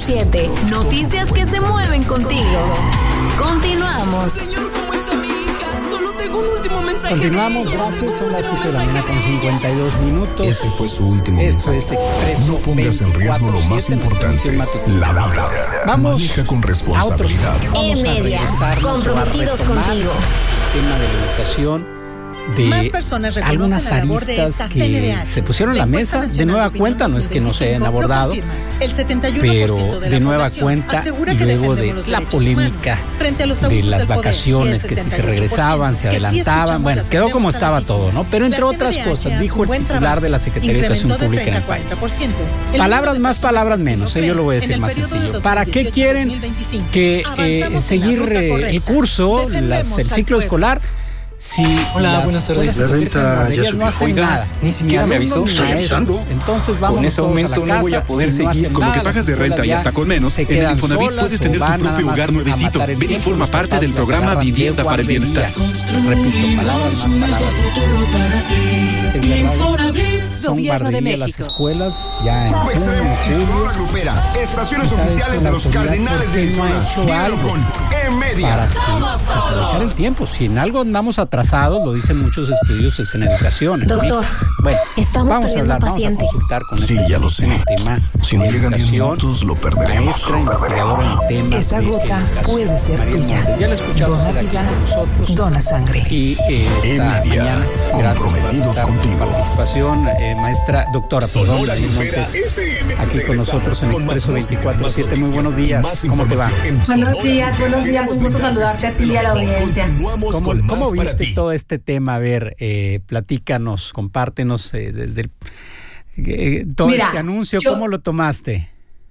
97.7. Noticias que se mueven contigo. Continuamos. Señor, ¿cómo está mi hija? Solo tengo un último mensaje. Continuamos, gracias. Son las 7 de la mañana con 52 minutos. Ese fue su último mensaje. Es Expreso. No pongas en riesgo lo más importante, la vida. Vamos Maneja con responsabilidad. E-Media, comprometidos contigo. El tema de la educación. De más personas reconocen algunas la labor de aristas esta que CNDH. se pusieron en la mesa de nueva cuenta, no es que no se hayan abordado, el 71% pero de de nueva cuenta y luego de la polémica de las vacaciones, que si se regresaban, se adelantaban, bueno, quedó como estaba todo, ¿no? Pero entre otras cosas, dijo el titular de la Secretaría de Educación Pública en el país. Palabras más, palabras menos, yo lo voy a decir más sencillo. ¿Para qué quieren que seguir el curso, el ciclo escolar? Sí, hola, buenas tardes. La renta ya subió. No hacen nada. Ni siquiera me avisó. Estoy avisando. Entonces vamos. Con ese aumento no voy a poder seguir. Con lo que pagas de renta y hasta con menos, en el Infonavit puedes tener tu propio hogar nuevecito. Ven y forma parte del programa Vivienda para el Bienestar. Repito, palabras más, palabras Gobierno de México. Las escuelas ya en Pop Extremo y Sonora Grupera, estaciones oficiales de los Cardenales de Arizona. Vívelo con E-Media. Para aprovechar el tiempo. Si en algo andamos atrasados, lo dicen muchos estudios, es en educación. Doctor, bueno, estamos perdiendo un paciente. Vamos a consultar con Sí, ya lo sé. Tema Si no llegan 10 educación, minutos, lo perderemos. Maestra investigadora en temas Esa de gota educación. puede ser María tuya. Montes. Ya la escuchamos Dona aquí vida, con nosotros. dona sangre. Y esta E-Media, mañana, comprometidos gracias por contigo. su participación, maestra, doctora, perdón, Sonora María Grupera Montes, FM. aquí con nosotros en Expreso 24/7. Muy buenos días. ¿Cómo te va? Buenos días, un gusto saludarte a ti y a la audiencia. ¿Cómo viste todo este tema? A ver, platícanos, compártenos desde todo este anuncio, ¿cómo lo tomaste?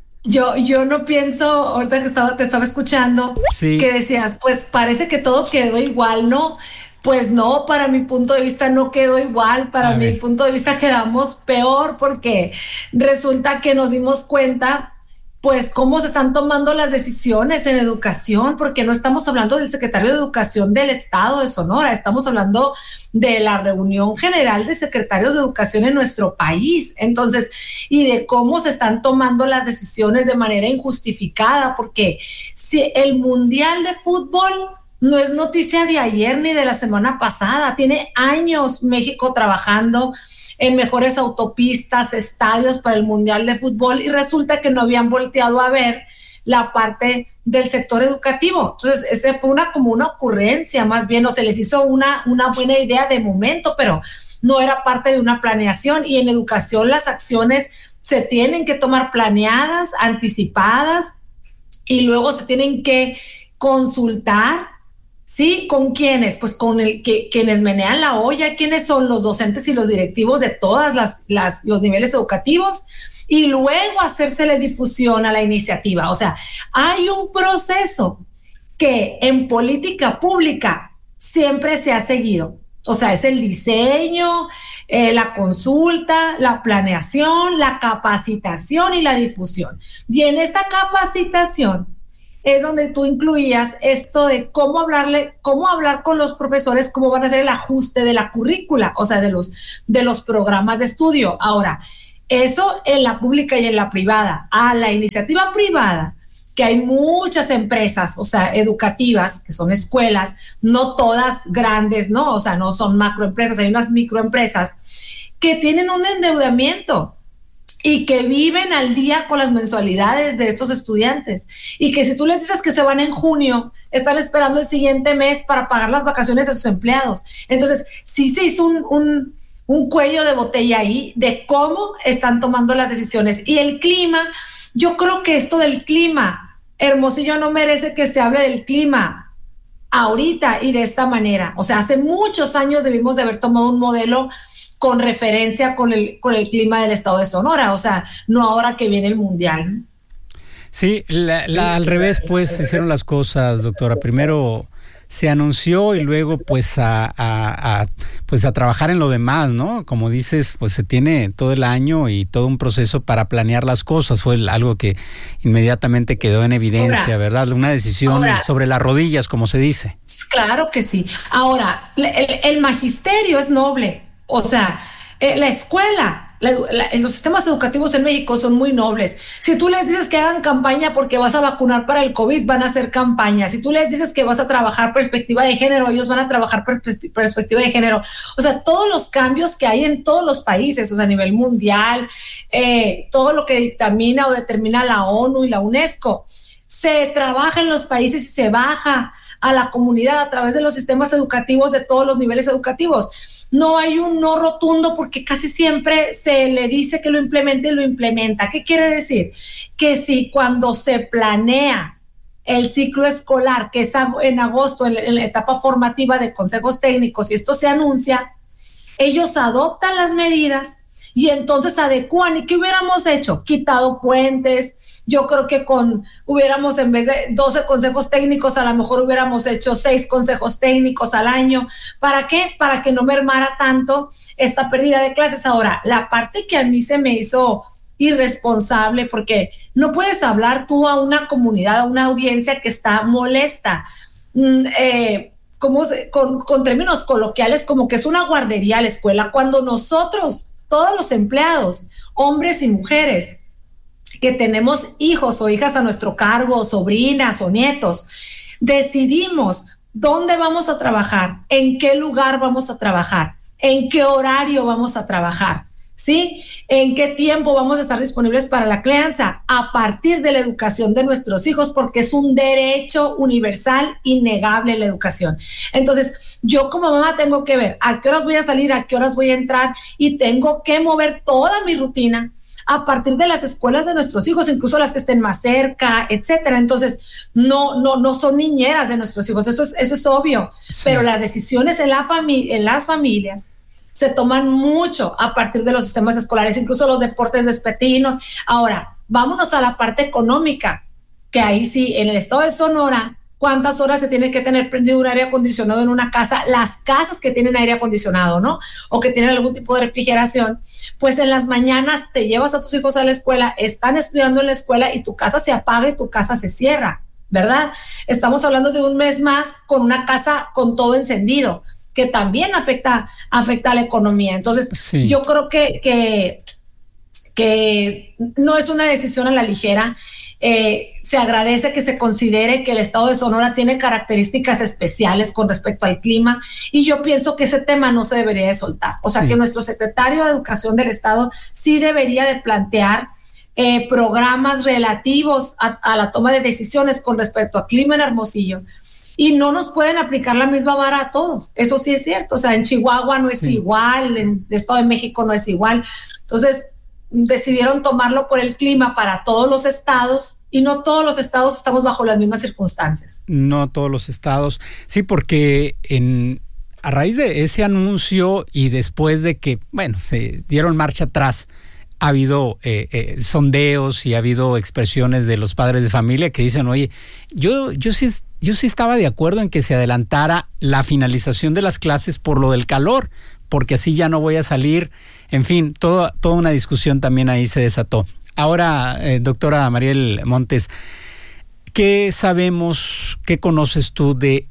Yo no pienso, ahorita que te estaba escuchando, sí, que decías, pues parece que todo quedó igual, ¿no? Pues no, para mi punto de vista no quedó igual, para mi punto de vista quedamos peor, porque resulta que nos dimos cuenta pues cómo se están tomando las decisiones en educación, porque no estamos hablando del secretario de Educación del Estado de Sonora, estamos hablando de la reunión general de secretarios de educación en nuestro país, entonces, y de cómo se están tomando las decisiones de manera injustificada, porque si el Mundial de Fútbol no es noticia de ayer ni de la semana pasada, tiene años México trabajando en mejores autopistas, estadios para el Mundial de Fútbol, y resulta que no habían volteado a ver la parte del sector educativo. Entonces, ese fue como una ocurrencia, más bien, o se les hizo una buena idea de momento, pero no era parte de una planeación. Y en educación las acciones se tienen que tomar planeadas, anticipadas, y luego se tienen que consultar. ¿Sí? ¿Con quiénes? Pues con quienes menean la olla, quiénes son los docentes y los directivos de todas los niveles educativos, y luego hacérsele difusión a la iniciativa. O sea, hay un proceso que en política pública siempre se ha seguido. O sea, es el diseño, la consulta, la planeación, la capacitación y la difusión. Y en esta capacitación es donde tú incluías esto de cómo hablar con los profesores, cómo van a hacer el ajuste de la currícula, o sea, de los programas de estudio. Ahora, eso en la pública y en la privada. A la iniciativa privada, que hay muchas empresas, o sea, educativas, que son escuelas, no todas grandes, ¿no? O sea, no son macroempresas, hay unas microempresas que tienen un endeudamiento y que viven al día con las mensualidades de estos estudiantes, y que si tú les dices que se van en junio, están esperando el siguiente mes para pagar las vacaciones de sus empleados. Entonces, sí se hizo un cuello de botella ahí de cómo están tomando las decisiones. Y el clima, yo creo que esto del clima, Hermosillo no merece que se hable del clima ahorita y de esta manera. O sea, hace muchos años debimos de haber tomado un modelo con referencia con el clima del estado de Sonora, o sea, no ahora que viene el Mundial. Sí, al revés, pues, hicieron las cosas, doctora. Primero se anunció y luego, pues, a trabajar en lo demás, ¿no? Como dices, pues se tiene todo el año y todo un proceso para planear las cosas. Fue algo que inmediatamente quedó en evidencia, ¿verdad? Una decisión sobre las rodillas, como se dice. Claro que sí. Ahora, el magisterio es noble. O sea, la escuela los sistemas educativos en México son muy nobles. Si tú les dices que hagan campaña porque vas a vacunar para el COVID, van a hacer campaña. Si tú les dices que vas a trabajar perspectiva de género, ellos van a trabajar perspectiva de género. O sea, todos los cambios que hay en todos los países, o sea, a nivel mundial, todo lo que dictamina o determina la ONU y la UNESCO, se trabaja en los países y se baja a la comunidad a través de los sistemas educativos de todos los niveles educativos. No hay un no rotundo porque casi siempre se le dice que lo implemente y lo implementa. ¿Qué quiere decir? Que si cuando se planea el ciclo escolar, que es en agosto, en la etapa formativa de consejos técnicos, y esto se anuncia, ellos adoptan las medidas y entonces adecúan. ¿Y qué hubiéramos hecho? Quitado puentes. Yo creo que hubiéramos, en vez de 12 consejos técnicos, a lo mejor hubiéramos hecho 6 consejos técnicos al año. ¿Para qué? Para que no mermara tanto esta pérdida de clases. Ahora, la parte que a mí se me hizo irresponsable, porque no puedes hablar tú a una comunidad, a una audiencia que está molesta, con términos coloquiales, como que es una guardería la escuela, cuando nosotros, todos los empleados, hombres y mujeres, que tenemos hijos o hijas a nuestro cargo, sobrinas o nietos, decidimos dónde vamos a trabajar, en qué lugar vamos a trabajar, en qué horario vamos a trabajar, ¿sí? En qué tiempo vamos a estar disponibles para la crianza, a partir de la educación de nuestros hijos, porque es un derecho universal innegable la educación. Entonces, yo como mamá tengo que ver a qué horas voy a salir, a qué horas voy a entrar, y tengo que mover toda mi rutina a partir de las escuelas de nuestros hijos, incluso las que estén más cerca, etcétera. Entonces, no son niñeras de nuestros hijos, eso es obvio, sí. Pero las decisiones en las familias se toman mucho a partir de los sistemas escolares, incluso los deportes vespertinos. Ahora, vámonos a la parte económica, que ahí sí, en el estado de Sonora, ¿cuántas horas se tiene que tener prendido un aire acondicionado en una casa? Las casas que tienen aire acondicionado, ¿no? O que tienen algún tipo de refrigeración, pues en las mañanas te llevas a tus hijos a la escuela, están estudiando en la escuela y tu casa se apaga y tu casa se cierra, ¿verdad? Estamos hablando de un mes más con una casa con todo encendido, que también afecta a la economía. Entonces, sí. Yo creo que no es una decisión a la ligera. Se agradece que se considere que el estado de Sonora tiene características especiales con respecto al clima, y yo pienso que ese tema no se debería de soltar. O sea, sí. Que nuestro secretario de Educación del estado sí debería de plantear programas relativos a la toma de decisiones con respecto a clima en Hermosillo, y no nos pueden aplicar la misma vara a todos. Eso sí es cierto. O sea, en Chihuahua no es igual, en el Estado de México no es igual. Entonces, decidieron tomarlo por el clima para todos los estados, y no todos los estados estamos bajo las mismas circunstancias. No todos los estados. Sí, porque a raíz de ese anuncio y después de que, se dieron marcha atrás, ha habido sondeos y ha habido expresiones de los padres de familia que dicen, oye, yo sí estaba de acuerdo en que se adelantara la finalización de las clases por lo del calor, porque así ya no voy a salir. En fin, toda una discusión también ahí se desató. Ahora, doctora Mariel Montes, ¿qué sabemos, qué conoces tú de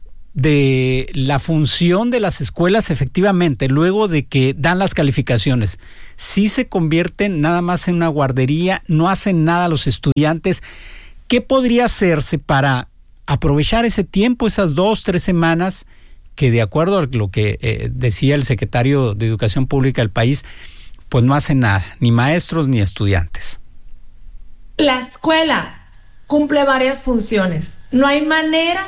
la función de las escuelas efectivamente luego de que dan las calificaciones? ¿Sí se convierten nada más en una guardería? ¿No hacen nada los estudiantes? ¿Qué podría hacerse para aprovechar ese tiempo, esas 2-3 semanas, que de acuerdo a lo que decía el secretario de Educación Pública del país, pues no hacen nada, ni maestros ni estudiantes? La escuela cumple varias funciones. No hay manera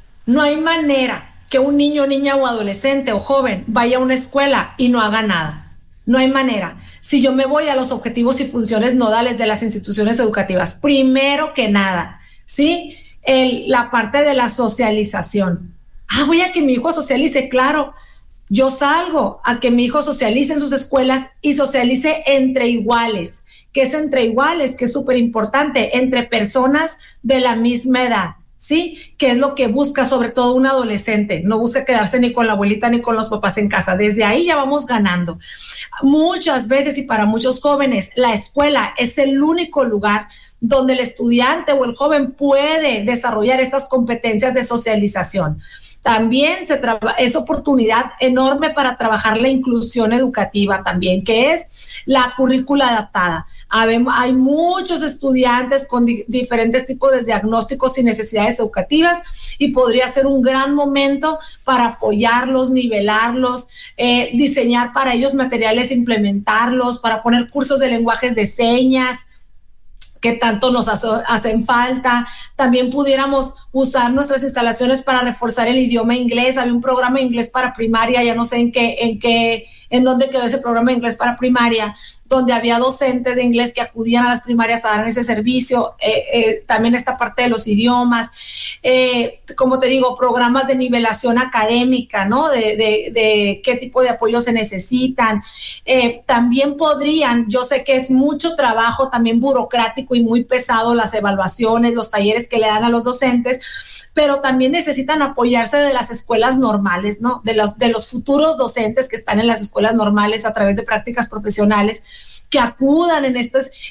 que un niño, niña o adolescente o joven vaya a una escuela y no haga nada. No hay manera. Si yo me voy a los objetivos y funciones nodales de las instituciones educativas, primero que nada, ¿sí? La parte de la socialización. Voy a que mi hijo socialice, claro. Yo salgo a que mi hijo socialice en sus escuelas y socialice entre iguales. ¿Qué es entre iguales? Que es súper importante, entre personas de la misma edad, ¿sí? Que es lo que busca sobre todo un adolescente. No busca quedarse ni con la abuelita ni con los papás en casa. Desde ahí ya vamos ganando. Muchas veces, y para muchos jóvenes, la escuela es el único lugar donde el estudiante o el joven puede desarrollar estas competencias de socialización. También es oportunidad enorme para trabajar la inclusión educativa también, que es la currícula adaptada. Hay muchos estudiantes con diferentes tipos de diagnósticos y necesidades educativas y podría ser un gran momento para apoyarlos, nivelarlos, diseñar para ellos materiales, implementarlos, para poner cursos de lenguajes de señas que tanto nos hacen falta. También pudiéramos usar nuestras instalaciones para reforzar el idioma inglés. Había un programa de inglés para primaria, ya no sé en dónde quedó ese programa de inglés para primaria, donde había docentes de inglés que acudían a las primarias a dar ese servicio. También esta parte de los idiomas, como te digo, programas de nivelación académica, ¿no? De qué tipo de apoyo se necesitan. También yo sé que es mucho trabajo también burocrático y muy pesado las evaluaciones, los talleres que le dan a los docentes, pero también necesitan apoyarse de las escuelas normales, ¿no? De los futuros docentes que están en las escuelas normales a través de prácticas profesionales, que acudan en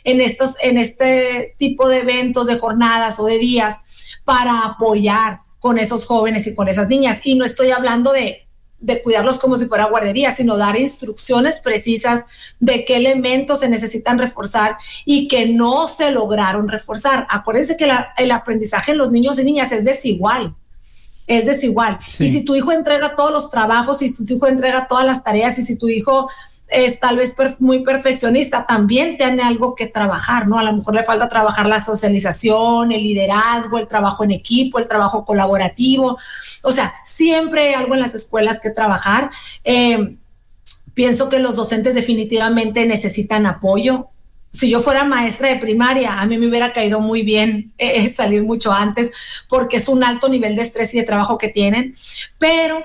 este tipo de eventos, de jornadas o de días para apoyar con esos jóvenes y con esas niñas. Y no estoy hablando de cuidarlos como si fuera guardería, sino dar instrucciones precisas de qué elementos se necesitan reforzar y que no se lograron reforzar. Acuérdense que el aprendizaje en los niños y niñas es desigual. Sí. Y si tu hijo entrega todos los trabajos, y si tu hijo entrega todas las tareas, y si tu hijo es tal vez muy perfeccionista, también tiene algo que trabajar, ¿no? A lo mejor le falta trabajar la socialización, el liderazgo, el trabajo en equipo, el trabajo colaborativo. O sea, siempre hay algo en las escuelas que trabajar. Pienso que los docentes definitivamente necesitan apoyo. Si yo fuera maestra de primaria, a mí me hubiera caído muy bien salir mucho antes, porque es un alto nivel de estrés y de trabajo que tienen, pero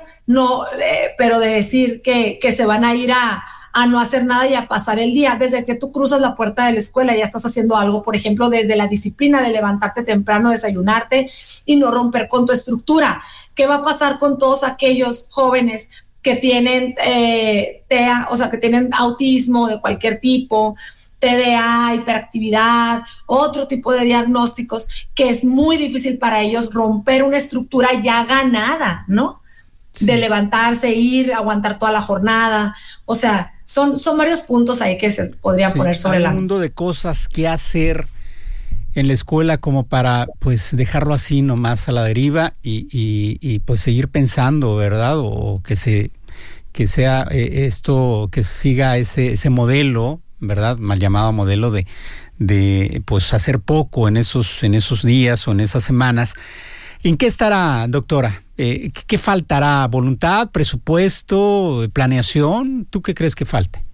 de decir que se van a ir a no hacer nada y a pasar el día. Desde que tú cruzas la puerta de la escuela ya estás haciendo algo, por ejemplo, desde la disciplina de levantarte temprano, desayunarte y no romper con tu estructura. ¿Qué va a pasar con todos aquellos jóvenes que tienen TEA, o sea, que tienen autismo de cualquier tipo, TDA, hiperactividad, otro tipo de diagnósticos, que es muy difícil para ellos romper una estructura ya ganada, ¿no? Sí. De levantarse, ir, aguantar toda la jornada. O sea, son varios puntos ahí que se podrían poner sobre la mesa. Un mundo de cosas que hacer en la escuela como para pues dejarlo así nomás a la deriva y pues seguir pensando, ¿verdad? O que sea esto, que siga ese modelo, ¿verdad? Mal llamado modelo de pues hacer poco en esos días o en esas semanas. ¿En qué estará, doctora? ¿Qué faltará? ¿Voluntad, presupuesto, planeación? ¿Tú qué crees que falte?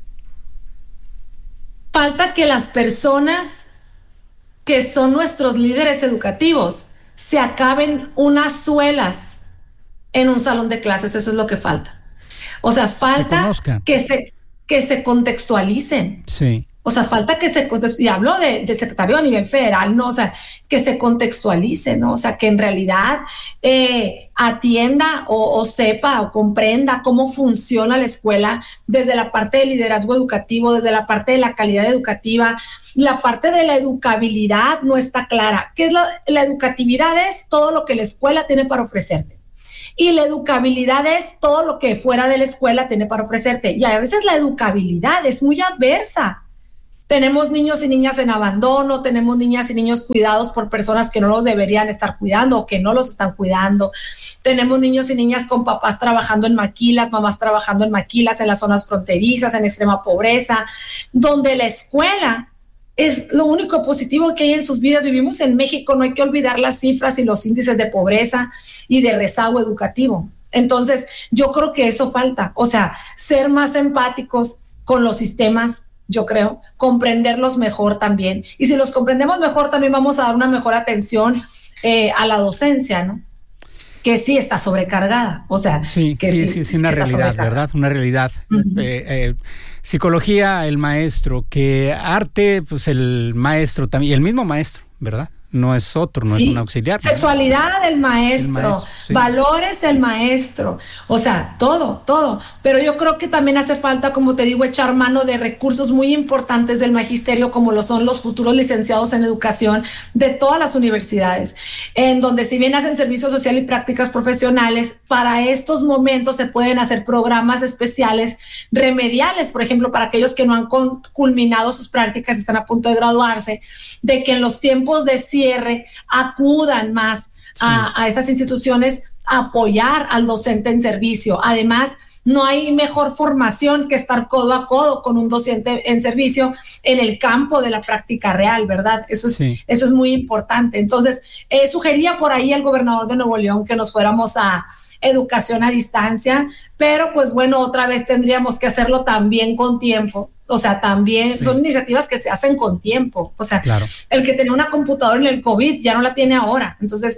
Falta que las personas que son nuestros líderes educativos se acaben unas suelas en un salón de clases. Eso es lo que falta. O sea, falta que se contextualicen. Sí. O sea, falta que y hablo del secretario a nivel federal, ¿no? O sea, que se contextualice, ¿no? O sea, que en realidad atienda o sepa o comprenda cómo funciona la escuela desde la parte del liderazgo educativo, desde la parte de la calidad educativa. La parte de la educabilidad no está clara. ¿Qué es la educatividad? Es todo lo que la escuela tiene para ofrecerte. Y la educabilidad es todo lo que fuera de la escuela tiene para ofrecerte. Y a veces la educabilidad es muy adversa. Tenemos niños y niñas en abandono, tenemos niñas y niños cuidados por personas que no los deberían estar cuidando o que no los están cuidando. Tenemos niños y niñas con papás trabajando en maquilas, mamás trabajando en maquilas en las zonas fronterizas, en extrema pobreza, donde la escuela es lo único positivo que hay en sus vidas. Vivimos en México, no hay que olvidar las cifras y los índices de pobreza y de rezago educativo. Entonces, yo creo que eso falta, o sea, ser más empáticos con los sistemas, yo creo, comprenderlos mejor también. Y si los comprendemos mejor, también vamos a dar una mejor atención a la docencia, ¿no? Que sí está sobrecargada. O sea, sí, una realidad, ¿verdad? Una realidad. Uh-huh. Psicología, el maestro, que arte, pues el maestro también, y el mismo maestro, ¿verdad? no es otro, no es un auxiliar. Sexualidad del maestro, valores del maestro, o sea, todo. Pero yo creo que también hace falta, como te digo, echar mano de recursos muy importantes del magisterio, como lo son los futuros licenciados en educación de todas las universidades, en donde si bien hacen servicio social y prácticas profesionales, para estos momentos se pueden hacer programas especiales remediales, por ejemplo, para aquellos que no han culminado sus prácticas y están a punto de graduarse, de que en los tiempos de cierre acudan más a esas instituciones a apoyar al docente en servicio. Además, no hay mejor formación que estar codo a codo con un docente en servicio en el campo de la práctica real, ¿verdad? Eso es muy importante. Entonces, sugería por ahí al gobernador de Nuevo León que nos fuéramos a educación a distancia, pero pues bueno, otra vez tendríamos que hacerlo también con tiempo. O sea, también son iniciativas que se hacen con tiempo. O sea, el que tenía una computadora en el COVID ya no la tiene ahora. Entonces,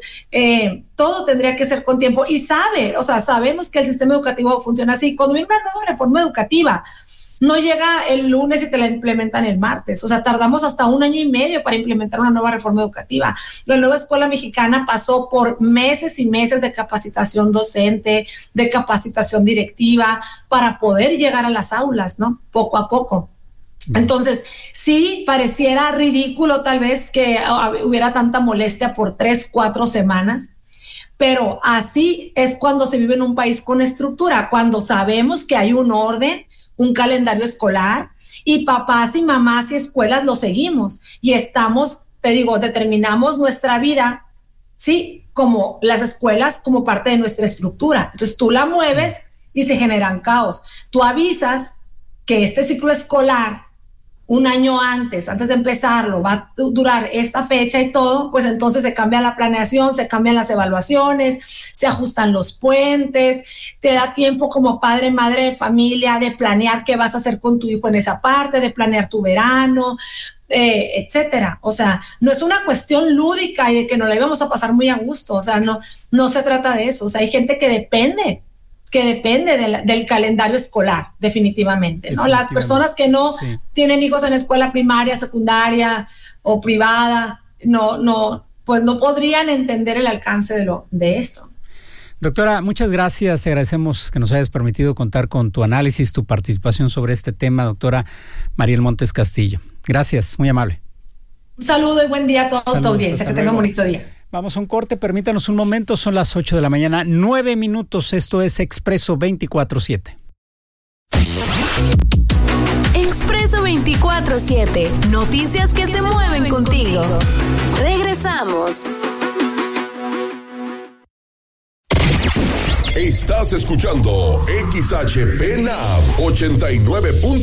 todo tendría que ser con tiempo. Y sabemos que el sistema educativo funciona así. Cuando viene una nueva reforma educativa, no llega el lunes y te la implementan el martes. O sea, tardamos hasta 1 año y medio para implementar una nueva reforma educativa. La nueva escuela mexicana pasó por meses y meses de capacitación docente, de capacitación directiva, para poder llegar a las aulas, ¿no? Poco a poco. Entonces, sí pareciera ridículo tal vez que hubiera tanta molestia por 3-4 semanas, pero así es cuando se vive en un país con estructura, cuando sabemos que hay un orden, un calendario escolar, y papás y mamás y escuelas lo seguimos y estamos, te digo, determinamos nuestra vida, sí, como las escuelas, como parte de nuestra estructura. Entonces tú la mueves y se generan caos. Tú avisas que este ciclo escolar, 1 año antes de empezarlo, va a durar esta fecha y todo, pues entonces se cambia la planeación, se cambian las evaluaciones, se ajustan los puentes, te da tiempo como padre, madre de familia de planear qué vas a hacer con tu hijo en esa parte, de planear tu verano, etcétera. O sea, no es una cuestión lúdica y de que nos la íbamos a pasar muy a gusto. O sea, no se trata de eso. O sea, hay gente que depende del calendario escolar, definitivamente, ¿no? Las personas que no tienen hijos en escuela primaria, secundaria o privada, pues no podrían entender el alcance de esto. Doctora, muchas gracias. Te agradecemos que nos hayas permitido contar con tu análisis, tu participación sobre este tema, doctora Mariel Montes Castillo. Gracias, muy amable. Un saludo y buen día a toda tu audiencia. Que tenga un bonito día. Vamos a un corte, permítanos un momento, son las 8 de la mañana, 9 minutos, esto es Expreso 24/7. Expreso 24/7, noticias que se mueven contigo. Regresamos. Estás escuchando XHPNAM 89.